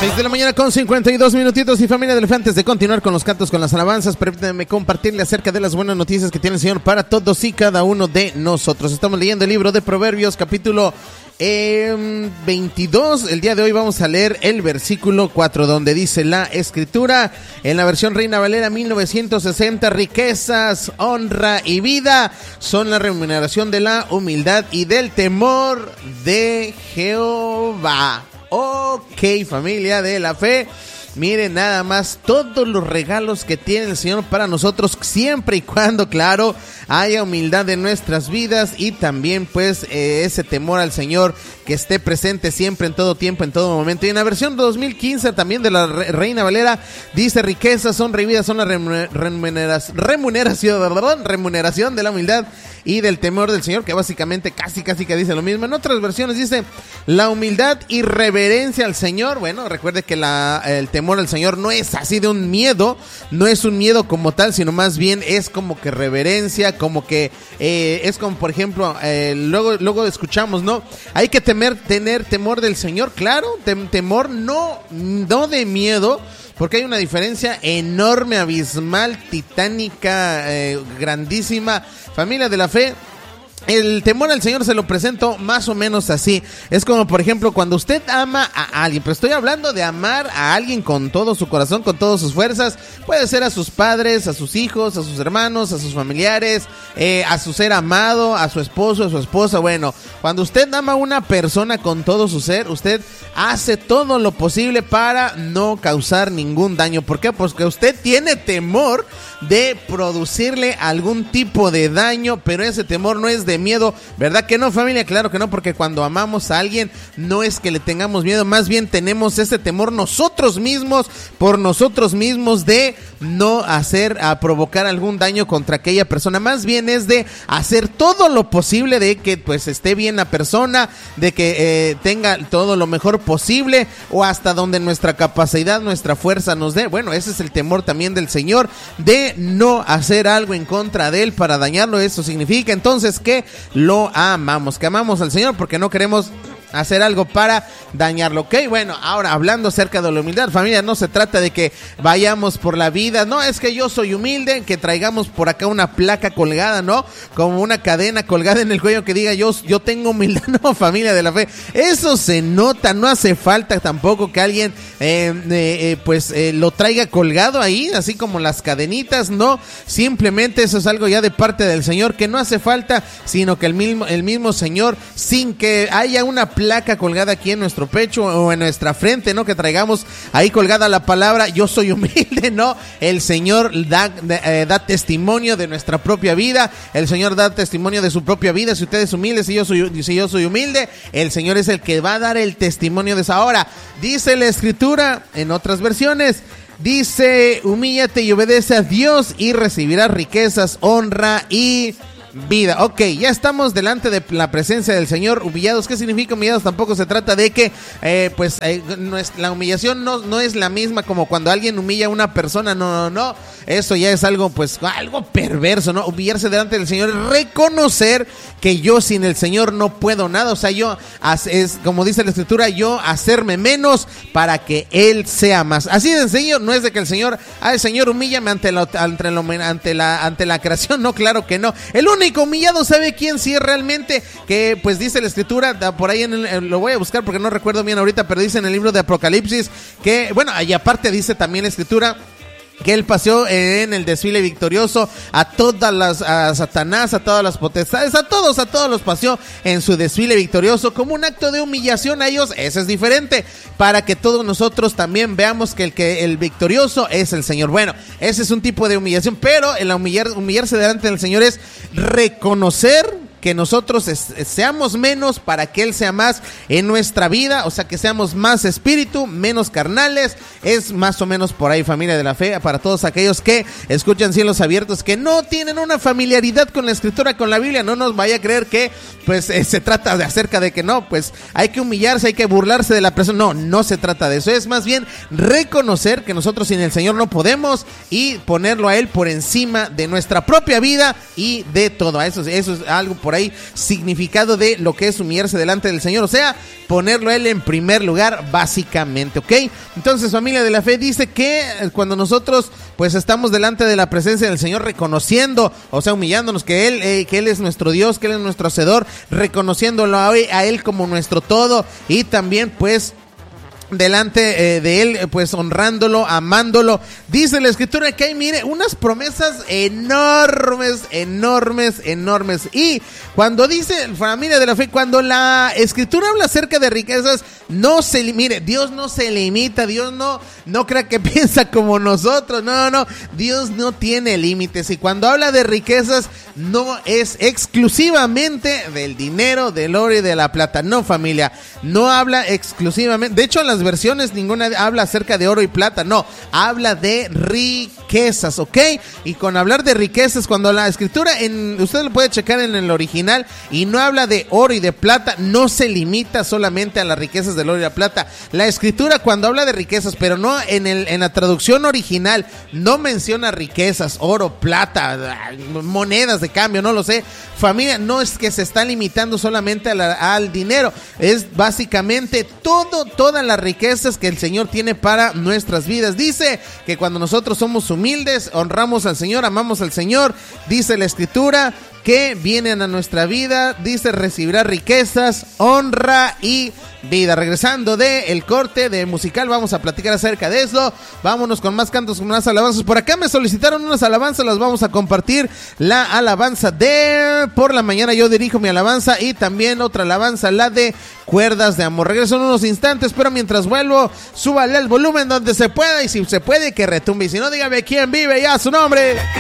6 de la mañana con 52 minutitos y familia de elefantes, de continuar con los cantos, con las alabanzas, permítanme compartirle acerca de las buenas noticias que tiene el Señor para todos y cada uno de nosotros. Estamos leyendo el libro de Proverbios, capítulo 22. El día de hoy vamos a leer el versículo 4, donde dice la escritura, en la versión Reina Valera 1960: riquezas, honra y vida son la remuneración de la humildad y del temor de Jehová. Ok, familia de la fe, miren nada más todos los regalos que tiene el Señor para nosotros, siempre y cuando, claro, haya humildad en nuestras vidas y también pues ese temor al Señor que esté presente siempre, en todo tiempo, en todo momento. Y en la versión 2015 también de la Reina Valera dice: riquezas, honra y vida son la remuneración de la humildad y del temor del Señor, que básicamente casi que dice lo mismo. En otras versiones dice la humildad y reverencia al Señor. Bueno, recuerde que el temor al Señor no es así de un miedo, no es un miedo como tal, sino más bien es como que reverencia, como que es como, por ejemplo, luego escuchamos, ¿no? Hay que tener temor del Señor, claro, temor no de miedo, porque hay una diferencia enorme, abismal, titánica, grandísima. Familia de la fe, el temor al Señor se lo presento más o menos así. Es como, por ejemplo, cuando usted ama a alguien, pero estoy hablando de amar a alguien con todo su corazón, con todas sus fuerzas. Puede ser a sus padres, a sus hijos, a sus hermanos, a sus familiares, a su ser amado, a su esposo, a su esposa. Bueno, cuando usted ama a una persona con todo su ser, usted hace todo lo posible para no causar ningún daño. ¿Por qué? Porque usted tiene temor de producirle algún tipo de daño, pero ese temor no es de miedo, ¿verdad que no, familia? Claro que no, porque cuando amamos a alguien no es que le tengamos miedo, más bien tenemos ese temor nosotros mismos, por nosotros mismos, de no provocar algún daño contra aquella persona. Más bien es de hacer todo lo posible de que pues esté bien la persona, de que tenga todo lo mejor posible, o hasta donde nuestra capacidad, nuestra fuerza nos dé. Bueno, ese es el temor también del Señor, de no hacer algo en contra de Él para dañarlo. Eso significa entonces que lo amamos, que amamos al Señor porque no queremos hacer algo para dañarlo. Ok, bueno, ahora hablando acerca de la humildad, familia, no se trata de que vayamos por la vida, no, es que yo soy humilde, que traigamos por acá una placa colgada, ¿no? Como una cadena colgada en el cuello que diga yo tengo humildad. No, familia de la fe, eso se nota, no hace falta tampoco que alguien lo traiga colgado ahí, así como las cadenitas, no, simplemente eso es algo ya de parte del Señor, que no hace falta, sino que el mismo Señor, sin que haya una placa colgada aquí en nuestro pecho o en nuestra frente, ¿no? Que traigamos ahí colgada la palabra yo soy humilde, ¿no? El Señor da testimonio de nuestra propia vida, el Señor da testimonio de su propia vida. Si usted es humilde, si yo soy humilde, el Señor es el que va a dar el testimonio de eso. Ahora, dice la Escritura en otras versiones, dice: humíllate y obedece a Dios y recibirás riquezas, honra y vida. Ok, ya estamos delante de la presencia del Señor, humillados. ¿Qué significa humillados? Tampoco se trata de que la humillación no es la misma como cuando alguien humilla a una persona. No, eso ya es algo algo perverso, ¿no? Humillarse delante del Señor es reconocer que yo sin el Señor no puedo nada. O sea, es como dice la Escritura, yo hacerme menos para que Él sea más. Así de sencillo. No es de que el Señor humíllame ante la creación. No, claro que no. El único humillado, ¿sabe quién sí es realmente? Que pues dice la Escritura, por ahí lo voy a buscar porque no recuerdo bien ahorita, pero dice en el libro de Apocalipsis que, bueno, y aparte dice también la Escritura que Él paseó en el desfile victorioso a Satanás, a todas las potestades, a todos los paseó en su desfile victorioso como un acto de humillación a ellos. Eso es diferente, para que todos nosotros también veamos que el victorioso es el Señor. Bueno, ese es un tipo de humillación, pero el humillarse delante del Señor es reconocer que nosotros seamos menos para que Él sea más en nuestra vida, o sea, que seamos más espíritu, menos carnales. Es más o menos por ahí, familia de la fe, para todos aquellos que escuchan Cielos Abiertos, que no tienen una familiaridad con la Escritura, con la Biblia. No nos vaya a creer que se trata acerca de que no, hay que humillarse, hay que burlarse de la persona. No se trata de eso. Es más bien reconocer que nosotros sin el Señor no podemos, y ponerlo a Él por encima de nuestra propia vida y de todo. Eso es algo por por ahí significado de lo que es humillarse delante del Señor, o sea, ponerlo a Él en primer lugar, básicamente, ¿ok? Entonces, familia de la fe, dice que cuando nosotros pues estamos delante de la presencia del Señor, reconociendo, o sea, humillándonos que Él es nuestro Dios, que Él es nuestro Hacedor, reconociéndolo a Él como nuestro todo, y también pues delante de Él, pues honrándolo, amándolo. Dice la Escritura que hay, mire, unas promesas enormes. Y cuando dice, familia de la fe, cuando la Escritura habla acerca de riquezas, mire, Dios no se limita, Dios no crea que piensa como nosotros, no, Dios no tiene límites. Y cuando habla de riquezas, no es exclusivamente del dinero, del oro y de la plata, no, familia, no habla exclusivamente, de hecho en las versiones ninguna habla acerca de oro y plata, no, habla de riquezas, ¿ok? Y con hablar de riquezas, cuando la Escritura, usted lo puede checar en el original, y no habla de oro y de plata, no se limita solamente a las riquezas del oro y la plata. La Escritura cuando habla de riquezas, pero no en la traducción original, no menciona riquezas, oro, plata, monedas de cambio, no lo sé. Familia, no es que se está limitando solamente al dinero, es básicamente todas las riquezas que el Señor tiene para nuestras vidas. Dice que cuando nosotros somos humildes, honramos al Señor, amamos al Señor, dice la Escritura que vienen a nuestra vida, dice recibirá riquezas, honra y vida. Regresando del corte de musical, vamos a platicar acerca de eso. Vámonos con más cantos, con más alabanzas. Por acá me solicitaron unas alabanzas, las vamos a compartir. La alabanza de Por la Mañana Yo Dirijo Mi Alabanza, y también otra alabanza, la de Cuerdas de Amor. Regreso en unos instantes, pero mientras vuelvo, súbale el volumen donde se pueda, y si se puede, que retumbe. Y si no, dígame quién vive ya su nombre.